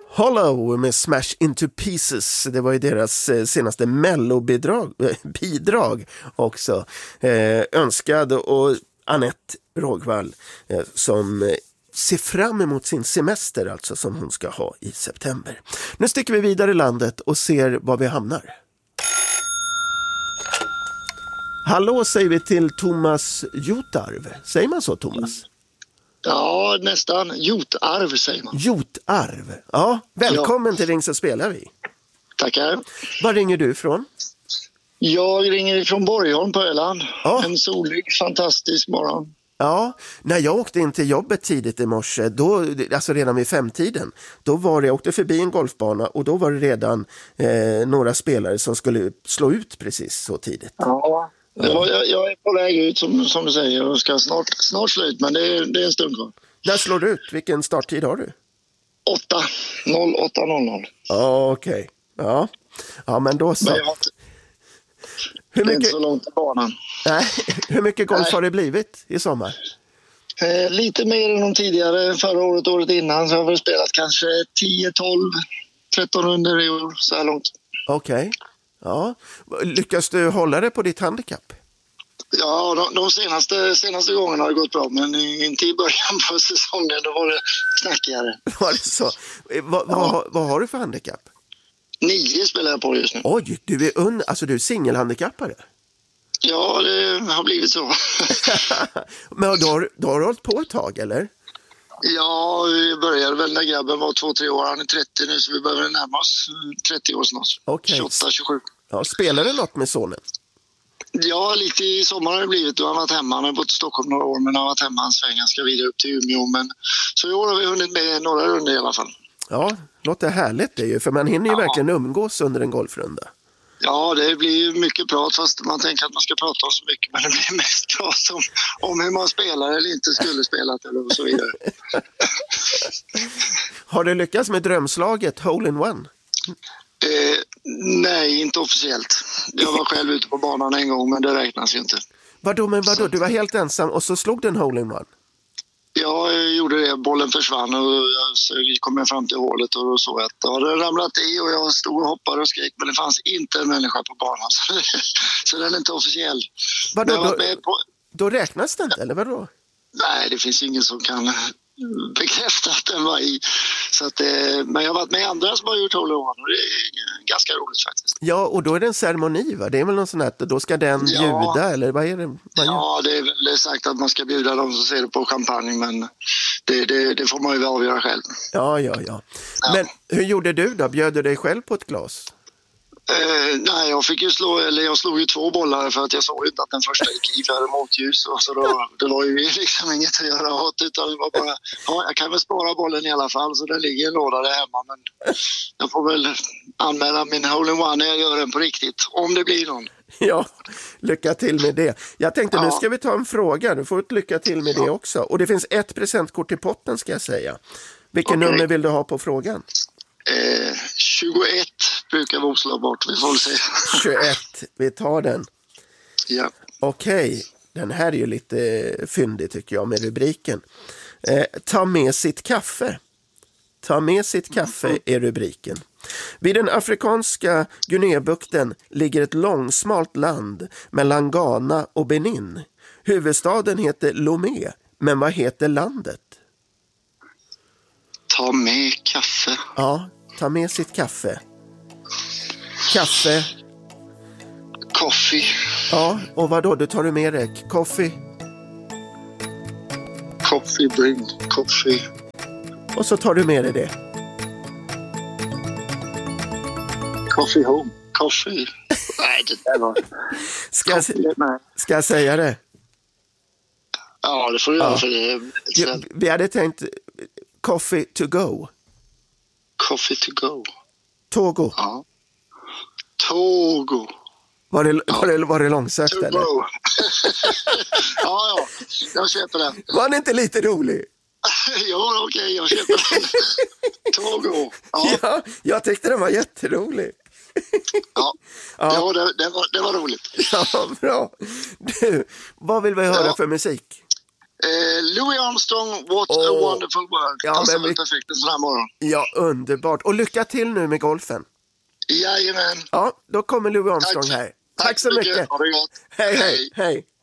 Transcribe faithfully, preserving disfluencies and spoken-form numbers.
Hollow med Smash Into Pieces. Det var ju deras senaste mellobidrag bidrag också. Eh, önskad och Anette Rågvall eh, som ser fram emot sin semester alltså som hon ska ha i september. Nu sticker vi vidare i landet och ser var vi hamnar. Hallå säger vi till Thomas Jotarv. Säger man så, Thomas? Ja, nästan. Jotarv säger man. Jotarv. Ja, välkommen ja. till Ring så spelar vi. Tackar. Var ringer du ifrån? Jag ringer från Borgholm på Öland. Ja. En solig, fantastisk morgon. Ja, när jag åkte in till jobbet tidigt i morse, då, alltså redan vid femtiden, då var det, jag åkte förbi en golfbana och då var det redan eh, några spelare som skulle slå ut precis så tidigt. Ja, det var, jag, jag är på väg ut som, som du säger och ska snart, snart slut, men det är, det är en stund kvar. När slår du ut? Vilken starttid har du? åtta noll åtta noll noll. Ja, okej. Okay. Ja. ja, men då så. Men jag har inte, hur mycket, inte så långt till banan. Nej, hur mycket golf Nej. har det blivit i sommar? Eh, lite mer än de tidigare. Förra året, året innan, så har vi spelat kanske tio, tolv, tretton runder i år så här långt. Okej. Okay. Ja. Lyckas du hålla det på ditt handikapp? Ja, de, de senaste, senaste gångerna har det gått bra, men inte i början på säsongen, då var det knackigare. Var det så? Va, va, Ja. Vad har du för handikapp? Nio spelar jag på just nu. Oj, du är, un, alltså du är singelhandikappare. Ja, det har blivit så. Men då har, då har du hållit på ett tag, eller? Ja, vi började väl när grabben var två, tre år. Han är trettio nu, så vi behöver närma oss trettio år snart. Okay. tjugoåtta, tjugosju. Ja, spelar du något med sonen? Ja, lite i sommar har det blivit. Du har varit hemma. Han har bott i Stockholm några år, men han har varit hemma en sväng. Han ska vidare upp till Umeå. Men så i år har vi hunnit med några runder i alla fall. Ja, låter härligt det ju. För man hinner ju Ja. verkligen umgås under en golfrunda. Ja, det blir mycket prat, fast man tänker att man ska prata om så mycket, men det blir mest prat om, om hur man spelar eller inte skulle spelat eller och så vidare. Har du lyckats med drömslaget Hole in One? Eh, nej, inte officiellt. Jag var själv ute på banan en gång, men det räknas ju inte. Vadå, men vadå? Du var helt ensam och så slog du en Hole in One? Jag gjorde det, bollen försvann och så kom jag fram till hålet och då såg jag att det hade ramlat i och jag stod och hoppade och skrek, men det fanns inte en människa på banan, så, det, så den är inte officiell. Vadå, Men jag var då, med på... då räknas det inte, eller vadå? Nej, det finns ingen som kan bekräfta att den var i. Så att, eh, men jag har varit med andra som har gjort hole in one och det är ganska roligt faktiskt. Ja, och då är det en ceremoni, va? Det är väl någon sån här, då ska den Ja. bjuda, eller vad är det? Vad Ja, det är väl sagt att man ska bjuda dem som ser det på champagne, men det, det, det får man ju avgöra själv. Ja, ja, ja. Ja. Men hur gjorde du då? Bjöd du dig själv på ett glas? Eh, nej, jag fick ju slå, eller jag slog ju två bollar för att jag såg inte att den första gick i, för jag hade motljus, och så då, det var ju liksom inget att göra åt, utan det var bara, ja, jag kan väl spara bollen i alla fall, så den ligger i en låda där hemma, men jag får väl anmäla min hole in one när jag gör den på riktigt, om det blir någon. Ja, lycka till med det. Jag tänkte, Ja. nu ska vi ta en fråga. Du får ett lycka till med Ja. det också. Och det finns ett presentkort i potten, ska jag säga. Vilken Okej. nummer vill du ha på frågan? Eh, tjugoett brukar vara oslagbart, vi får väl se. tjugoett, vi tar den. Ja. Okej, den här är ju lite fyndig tycker jag med rubriken. Eh, ta med sitt kaffe. Ta med sitt kaffe är rubriken. Vid den afrikanska Guineabukten ligger ett långsmalt land mellan Ghana och Benin. Huvudstaden heter Lomé, men vad heter landet? Ta med kaffe. Ja, ta med sitt kaffe. Kaffe. Coffee. Ja, och vad då? Du tar du med dig? Coffee. Coffee bring. Coffee. Och så tar du med dig det. Coffee home. Coffee. Nej, det där var... Ska jag, ska jag säga det? Ja, det får du göra Ja. för det. är Ja, vi hade tänkt coffee to go. Coffee to go. Togo. Ja. Togo. Var det, var det, var det långsökt To eller? go. ja, ja. Jag köper den. Var det inte lite rolig? jo, okej, okay, jag köper den. Togo. Ja, Ja, jag tyckte den var jätterolig. ja. Ja. ja det, det, var, det var roligt. Ja, bra. Du, vad vill vi höra Ja. för musik? Eh, Louis Armstrong, What Åh. a wonderful world. Ja, Passar men väl vi- perfekt en sån här morgon. Ja, underbart. Och lycka till nu med golfen. Jajamän. Ja, då kommer Louis Armstrong Tack. här. Tack så mycket. Ha det gott. Hej, hej, hej.